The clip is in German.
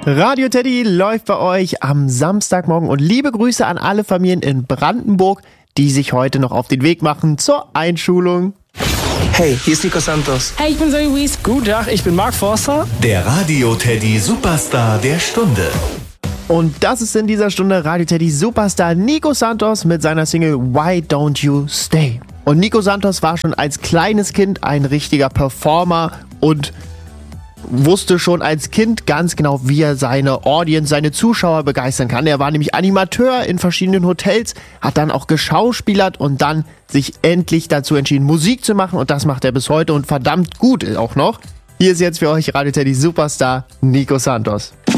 Radio Teddy läuft bei euch am Samstagmorgen und liebe Grüße an alle Familien in Brandenburg, die sich heute noch auf den Weg machen zur Einschulung. Hey, hier ist Nico Santos. Hey, ich bin Zoe Wees. Guten Tag, ich bin Mark Forster. Der Radio Teddy Superstar der Stunde. Und das ist in dieser Stunde Radio Teddy Superstar Nico Santos mit seiner Single Why Don't You Stay. Und Nico Santos war schon als kleines Kind ein richtiger Performer und wusste schon als Kind ganz genau, wie er seine Audience, seine Zuschauer begeistern kann. Er war nämlich Animateur in verschiedenen Hotels, hat dann auch geschauspielert und dann sich endlich dazu entschieden, Musik zu machen. Und das macht er bis heute und verdammt gut auch noch. Hier ist jetzt für euch Radio Teddy Superstar Nico Santos.